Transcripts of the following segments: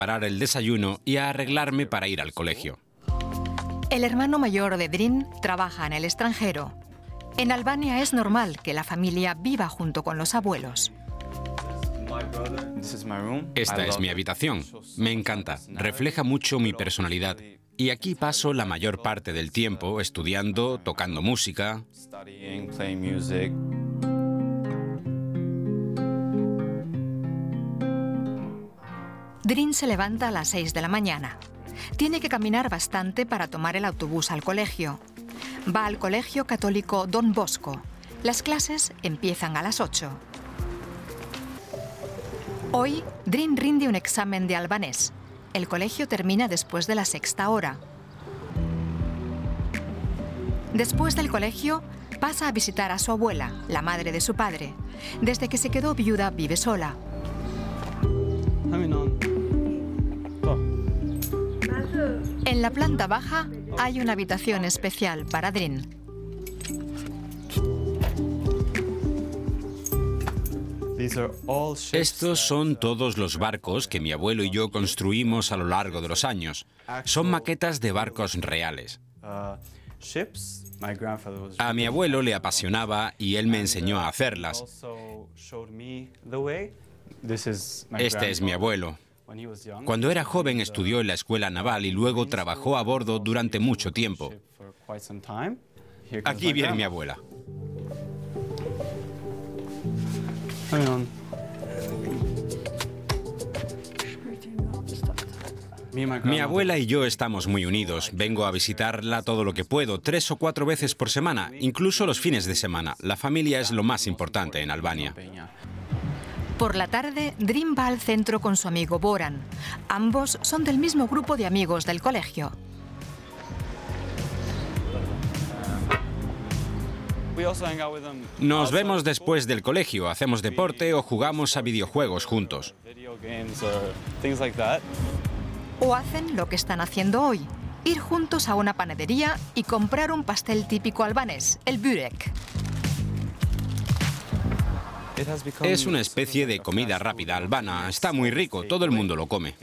preparar el desayuno y a arreglarme para ir al colegio. El hermano mayor de Drin trabaja en el extranjero. En Albania es normal que la familia viva junto con los abuelos. Esta es mi habitación. Me encanta. Refleja mucho mi personalidad. Y aquí paso la mayor parte del tiempo estudiando, tocando música. Drin se levanta a las 6 de la mañana. Tiene que caminar bastante para tomar el autobús al colegio. Va al colegio católico Don Bosco. Las clases empiezan a las 8. Hoy, Drin rinde un examen de albanés. El colegio termina después de la 6ª hora. Después del colegio, pasa a visitar a su abuela, la madre de su padre. Desde que se quedó viuda, vive sola. En la planta baja hay una habitación especial para Drin. Estos son todos los barcos que mi abuelo y yo construimos a lo largo de los años. Son maquetas de barcos reales. A mi abuelo le apasionaba y él me enseñó a hacerlas. Este es mi abuelo. Cuando era joven estudió en la escuela naval y luego trabajó a bordo durante mucho tiempo. Aquí viene mi abuela. Mi abuela y yo estamos muy unidos. Vengo a visitarla todo lo que puedo, 3 o 4 veces por semana, incluso los fines de semana. La familia es lo más importante en Albania. Por la tarde, Drin va al centro con su amigo Boran. Ambos son del mismo grupo de amigos del colegio. Nos vemos después del colegio, hacemos deporte o jugamos a videojuegos juntos. O hacen lo que están haciendo hoy, ir juntos a una panadería y comprar un pastel típico albanés, el börek. Es una especie de comida rápida albana. Está muy rico, todo el mundo lo come.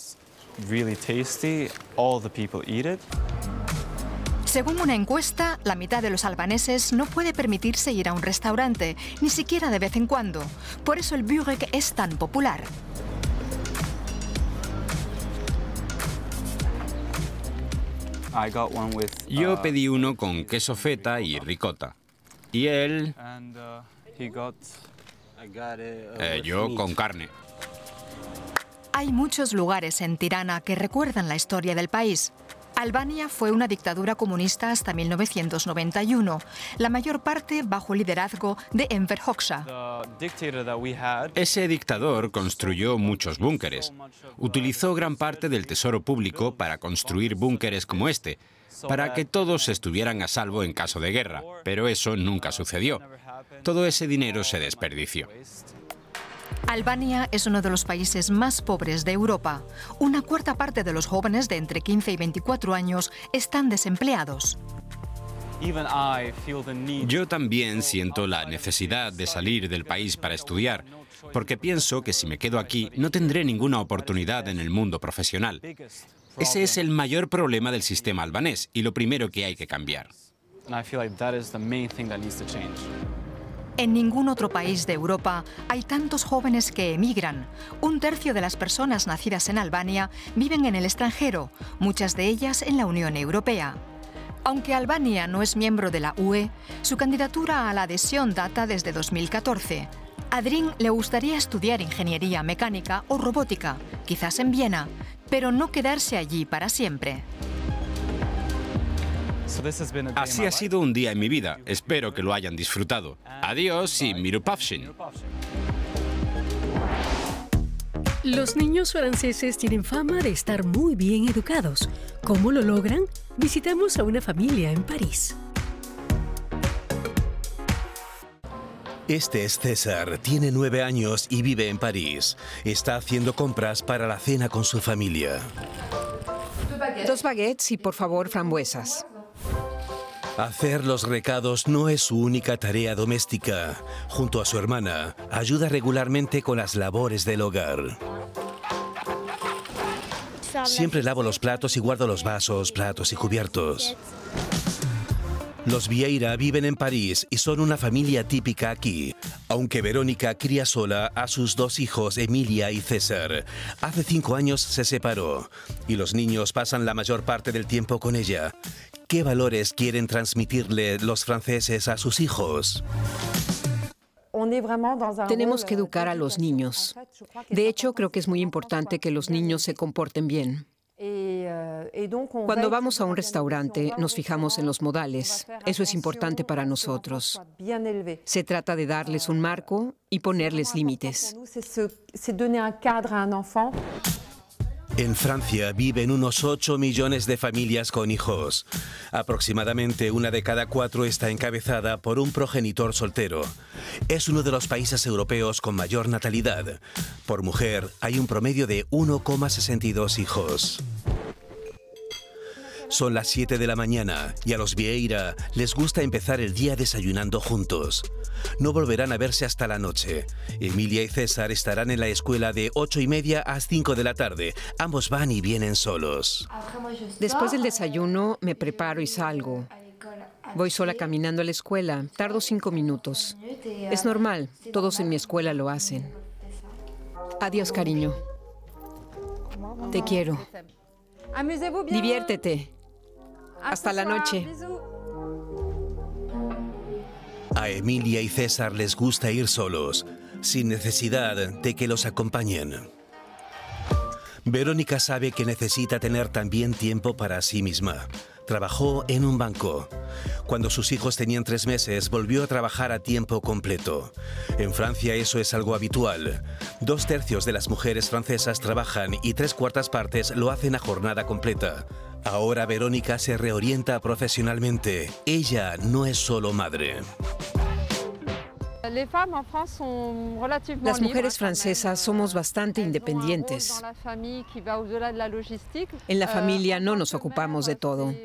Según una encuesta, la mitad de los albaneses no puede permitirse ir a un restaurante, ni siquiera de vez en cuando. Por eso el börek es tan popular. Yo pedí uno con queso feta y ricota. Y él... yo con carne. Hay muchos lugares en Tirana que recuerdan la historia del país. Albania fue una dictadura comunista hasta 1991, la mayor parte bajo el liderazgo de Enver Hoxha. Ese dictador construyó muchos búnkeres. Utilizó gran parte del tesoro público para construir búnkeres como este, para que todos estuvieran a salvo en caso de guerra, pero eso nunca sucedió. Todo ese dinero se desperdició. Albania es uno de los países más pobres de Europa. Una cuarta parte de los jóvenes de entre 15 y 24 años están desempleados. Yo también siento la necesidad de salir del país para estudiar, porque pienso que si me quedo aquí no tendré ninguna oportunidad en el mundo profesional. Ese es el mayor problema del sistema albanés y lo primero que hay que cambiar. En ningún otro país de Europa hay tantos jóvenes que emigran. 1/3 de las personas nacidas en Albania viven en el extranjero, muchas de ellas en la Unión Europea. Aunque Albania no es miembro de la UE, su candidatura a la adhesión data desde 2014. A Drin le gustaría estudiar ingeniería mecánica o robótica, quizás en Viena, pero no quedarse allí para siempre. Así ha sido un día en mi vida. Espero que lo hayan disfrutado. Adiós y mirupavshin. Los niños franceses tienen fama de estar muy bien educados. ¿Cómo lo logran? Visitamos a una familia en París. Este es César, tiene 9 años y vive en París. Está haciendo compras para la cena con su familia. 2 baguettes y, por favor, frambuesas. Hacer los recados no es su única tarea doméstica. Junto a su hermana, ayuda regularmente con las labores del hogar. Siempre lavo los platos y guardo los vasos, platos y cubiertos. Los Vieira viven en París y son una familia típica aquí. Aunque Verónica cría sola a sus dos hijos, Emilia y César. Hace 5 años se separó y los niños pasan la mayor parte del tiempo con ella. ¿Qué valores quieren transmitirle los franceses a sus hijos? Tenemos que educar a los niños. De hecho, creo que es muy importante que los niños se comporten bien. Cuando vamos a un restaurante, nos fijamos en los modales. Eso es importante para nosotros. Se trata de darles un marco y ponerles límites. En Francia viven unos 8 millones de familias con hijos. Aproximadamente 1 de cada 4 está encabezada por un progenitor soltero. Es uno de los países europeos con mayor natalidad. Por mujer hay un promedio de 1,62 hijos. Son las 7 de la mañana y a los Vieira les gusta empezar el día desayunando juntos. No volverán a verse hasta la noche. Emilia y César estarán en la escuela de 8:30 a 5 de la tarde. Ambos van y vienen solos. Después del desayuno, me preparo y salgo. Voy sola caminando a la escuela. Tardo 5 minutos. Es normal. Todos en mi escuela lo hacen. Adiós, cariño. Te quiero. Diviértete. Hasta la noche. A Emilia y César les gusta ir solos, sin necesidad de que los acompañen. Verónica sabe que necesita tener también tiempo para sí misma. Trabajó en un banco. Cuando sus hijos tenían 3 meses, volvió a trabajar a tiempo completo. En Francia eso es algo habitual. 2/3 de las mujeres francesas trabajan y 3/4 partes lo hacen a jornada completa. Ahora Verónica se reorienta profesionalmente. Ella no es solo madre. Las mujeres francesas somos bastante independientes. En la familia no nos ocupamos de todo.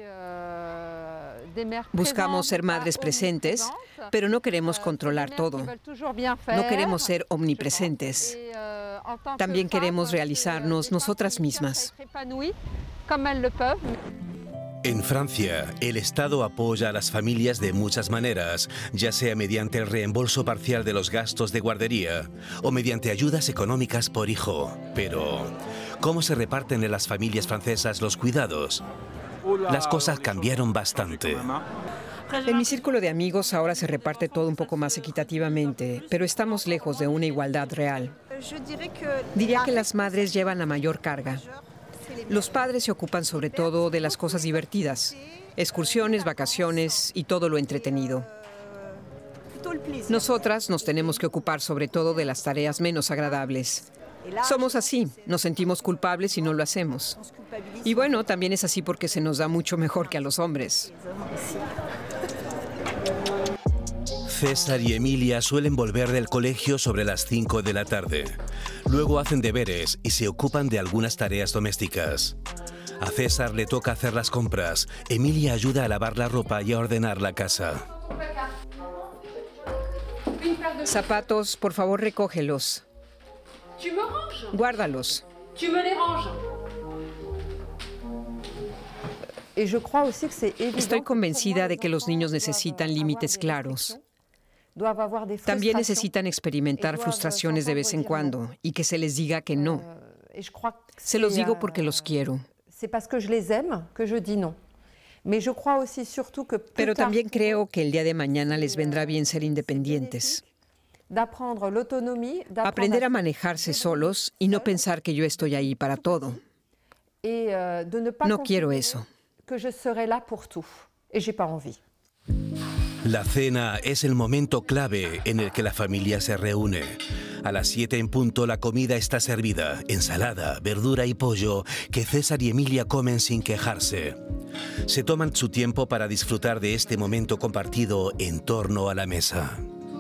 Buscamos ser madres presentes, pero no queremos controlar todo. No queremos ser omnipresentes. También queremos realizarnos nosotras mismas. En Francia, el Estado apoya a las familias de muchas maneras, ya sea mediante el reembolso parcial de los gastos de guardería o mediante ayudas económicas por hijo. Pero, ¿cómo se reparten en las familias francesas los cuidados? Las cosas cambiaron bastante. En mi círculo de amigos ahora se reparte todo un poco más equitativamente, pero estamos lejos de una igualdad real. Diría que las madres llevan la mayor carga. Los padres se ocupan sobre todo de las cosas divertidas, excursiones, vacaciones y todo lo entretenido. Nosotras nos tenemos que ocupar sobre todo de las tareas menos agradables. Somos así, nos sentimos culpables si no lo hacemos. Y bueno, también es así porque se nos da mucho mejor que a los hombres. César y Emilia suelen volver del colegio sobre las 5 de la tarde. Luego hacen deberes y se ocupan de algunas tareas domésticas. A César le toca hacer las compras. Emilia ayuda a lavar la ropa y a ordenar la casa. Zapatos, por favor, recógelos. Guárdalos. Estoy convencida de que los niños necesitan límites claros. También necesitan experimentar frustraciones de vez en cuando y que se les diga que no. Se los digo porque los quiero. Pero también creo que el día de mañana les vendrá bien ser independientes. Aprender a manejarse solos y no pensar que yo estoy ahí para todo. No quiero eso. La cena es el momento clave en el que la familia se reúne. A las 7 en punto la comida está servida, ensalada, verdura y pollo que César y Emilia comen sin quejarse. Se toman su tiempo para disfrutar de este momento compartido en torno a la mesa.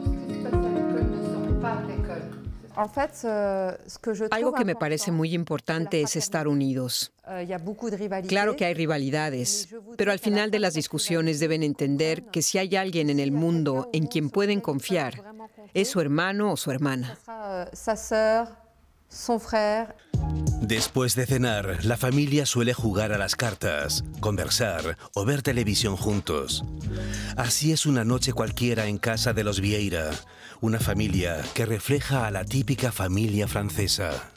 Algo que me parece muy importante es estar unidos. Claro que hay rivalidades, pero al final de las discusiones deben entender que si hay alguien en el mundo en quien pueden confiar, es su hermano o su hermana. Después de cenar, la familia suele jugar a las cartas, conversar o ver televisión juntos. Así es una noche cualquiera en casa de los Vieira, una familia que refleja a la típica familia francesa.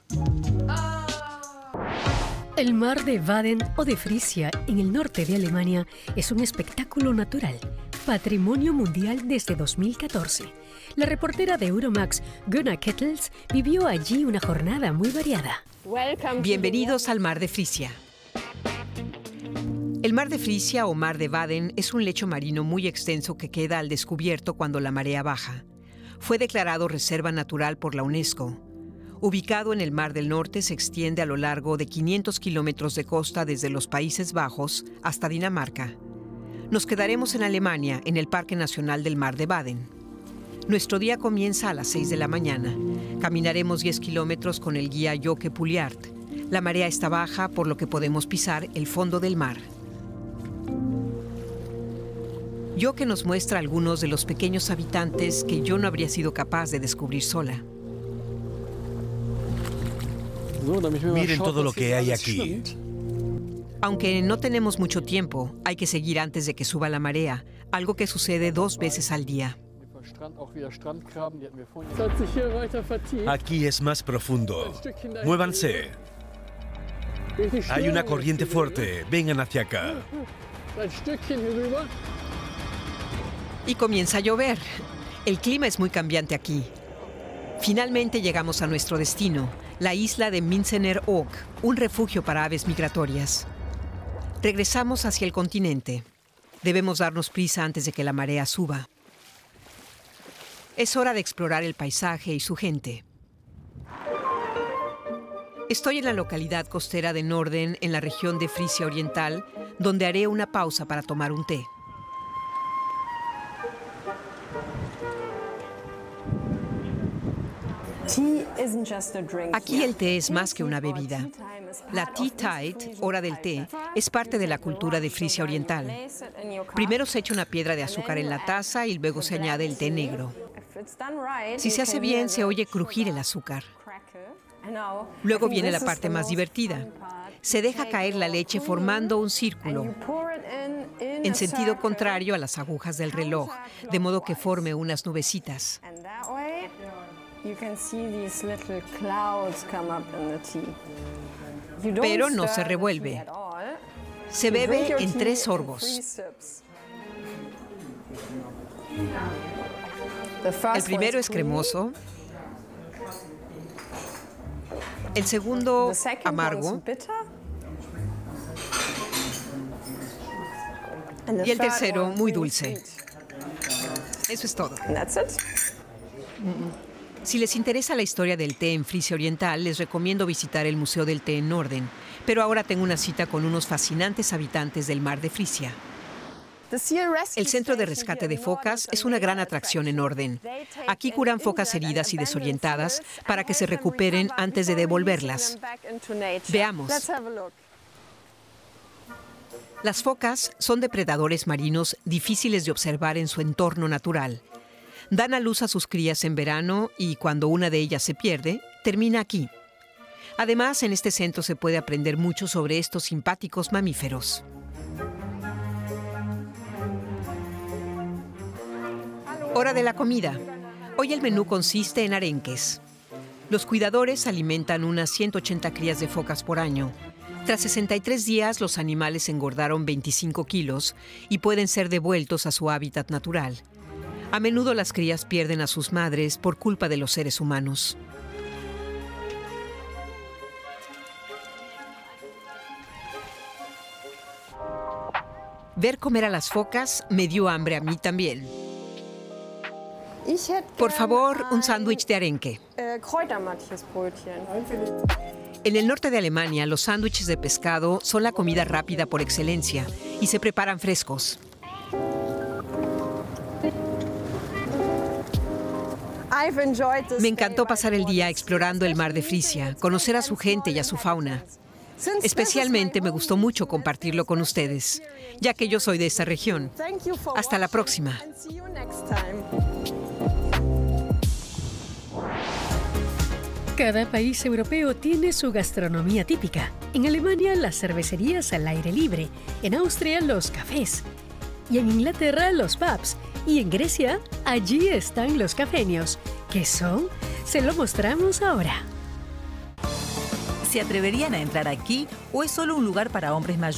El mar de Baden o de Frisia, en el norte de Alemania, es un espectáculo natural, patrimonio mundial desde 2014. La reportera de Euromax, Gunnar Kettels, vivió allí una jornada muy variada. Bienvenidos al Mar de Frisia. El Mar de Frisia o Mar de Baden es un lecho marino muy extenso que queda al descubierto cuando la marea baja. Fue declarado Reserva Natural por la UNESCO. Ubicado en el Mar del Norte, se extiende a lo largo de 500 kilómetros de costa desde los Países Bajos hasta Dinamarca. Nos quedaremos en Alemania, en el Parque Nacional del Mar de Baden. Nuestro día comienza a las 6 de la mañana. Caminaremos 10 kilómetros con el guía Joke Puliart. La marea está baja, por lo que podemos pisar el fondo del mar. Joke nos muestra algunos de los pequeños habitantes que yo no habría sido capaz de descubrir sola. Miren todo lo que hay aquí. Aunque no tenemos mucho tiempo, hay que seguir antes de que suba la marea, algo que sucede 2 veces al día. Aquí es más profundo. Muévanse. Hay una corriente fuerte. Vengan hacia acá. Y comienza a llover. El clima es muy cambiante aquí. Finalmente llegamos a nuestro destino, la isla de Minsener Oak, un refugio para aves migratorias. Regresamos hacia el continente. Debemos darnos prisa antes de que la marea suba. Es hora de explorar el paisaje y su gente. Estoy en la localidad costera de Norden, en la región de Frisia Oriental, donde haré una pausa para tomar un té. Aquí el té es más que una bebida. La tea tide, hora del té, es parte de la cultura de Frisia Oriental. Primero se echa una piedra de azúcar en la taza y luego se añade el té negro. Si se hace bien, se oye crujir el azúcar. Luego viene la parte más divertida. Se deja caer la leche formando un círculo en sentido contrario a las agujas del reloj, de modo que forme unas nubecitas. Pero no se revuelve. Se bebe en 3 sorbos. El primero es cremoso. El segundo, amargo. Y el tercero, muy dulce. Eso es todo. Si les interesa la historia del té en Frisia Oriental, les recomiendo visitar el Museo del Té en Norden. Pero ahora tengo una cita con unos fascinantes habitantes del Mar de Frisia. El centro de rescate de focas es una gran atracción en Norden. Aquí curan focas heridas y desorientadas para que se recuperen antes de devolverlas. Veamos. Las focas son depredadores marinos difíciles de observar en su entorno natural. Dan a luz a sus crías en verano y cuando una de ellas se pierde, termina aquí. Además, en este centro se puede aprender mucho sobre estos simpáticos mamíferos. Hora de la comida. Hoy el menú consiste en arenques. Los cuidadores alimentan unas 180 crías de focas por año. Tras 63 días, los animales engordaron 25 kilos y pueden ser devueltos a su hábitat natural. A menudo las crías pierden a sus madres por culpa de los seres humanos. Ver comer a las focas me dio hambre a mí también. Por favor, un sándwich de arenque. En el norte de Alemania, los sándwiches de pescado son la comida rápida por excelencia y se preparan frescos. Me encantó pasar el día explorando el Mar de Frisia, conocer a su gente y a su fauna. Especialmente me gustó mucho compartirlo con ustedes, ya que yo soy de esta región. Hasta la próxima. Cada país europeo tiene su gastronomía típica. En Alemania, las cervecerías al aire libre. En Austria, los cafés. Y en Inglaterra, los pubs. Y en Grecia, allí están los cafenios. ¿Qué son? Se lo mostramos ahora. ¿Se atreverían a entrar aquí o es solo un lugar para hombres mayores?